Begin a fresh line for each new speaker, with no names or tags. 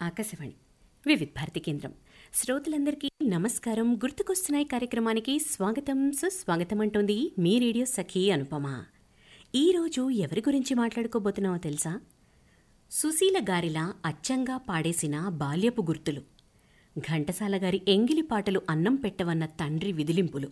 ఆకాశవాణి వివిధ భారతి కేంద్రం. శ్రోతలందరికీ నమస్కారం. గుర్తుకొస్తున్నాయి కార్యక్రమానికి స్వాగతం, సుస్వాగతం అంటోంది మీ రేడియో సఖీ అనుపమ. ఈరోజు ఎవరి గురించి మాట్లాడుకోబోతున్నావో తెలుసా? సుశీల గారిలా అచ్చంగా పాడేసిన బాల్యపు గుర్తులు, ఘంటసాల గారి ఎంగిలి పాటలు అన్నం పెట్టవన్న తండ్రి విదిలింపులు,